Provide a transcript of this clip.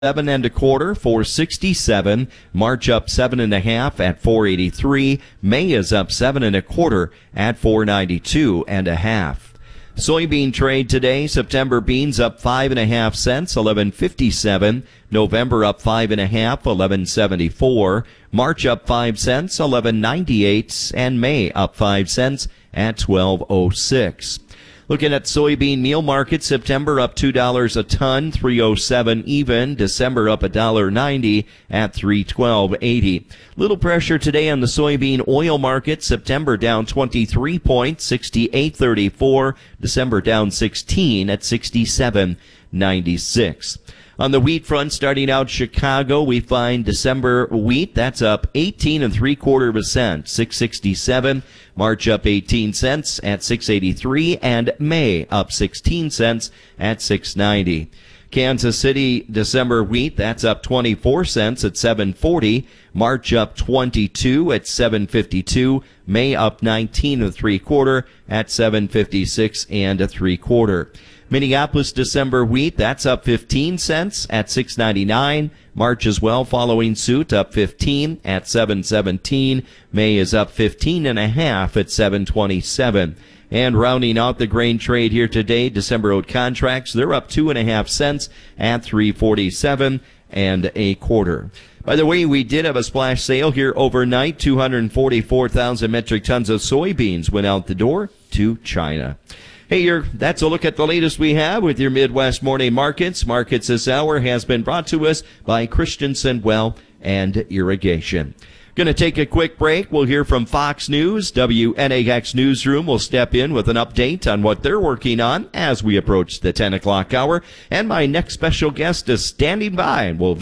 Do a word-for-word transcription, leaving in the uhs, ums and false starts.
Seven and a quarter, four sixty-seven. March up seven and a half at four eighty-three. May is up seven and a quarter at four ninety-two and a half. Soybean trade today. September beans up five and a half cents, eleven fifty-seven. November up five and a half, eleven seventy-four. March up five cents, eleven ninety-eight, and May up five cents at twelve oh six. Looking at soybean meal market, September up two dollars a ton, three oh seven even. December up one dollar ninety at three twelve eighty. Little pressure today on the soybean oil market. September down twenty-three points, sixty-eight thirty-four. December down sixteen at sixty-seven ninety-six. On the wheat front, starting out Chicago, we find December wheat, that's up eighteen and three quarter of a cent, six sixty-seven. March up eighteen cents at six eighty-three, and May up sixteen cents at six ninety. Kansas City December wheat, that's up twenty-four cents at seven forty. March up twenty-two at seven fifty-two. May up nineteen and three quarter at seven fifty-six and a three quarter. Minneapolis December wheat, that's up fifteen cents at six ninety-nine. March as well following suit, up fifteen at seven seventeen. May is up fifteen and a half at seven twenty-seven. And rounding out the grain trade here today, December oat contracts, they're up two and a half cents at three forty-seven and a quarter. By the way, we did have a splash sale here overnight. two hundred forty-four thousand metric tons of soybeans went out the door to China. Hey, your, that's a look at the latest we have with your Midwest Morning Markets. Markets this hour has been brought to us by Christensen Well and Irrigation. Going to take a quick break. We'll hear from Fox News. W N A X Newsroom will step in with an update on what they're working on as we approach the ten o'clock hour. And my next special guest is standing by and will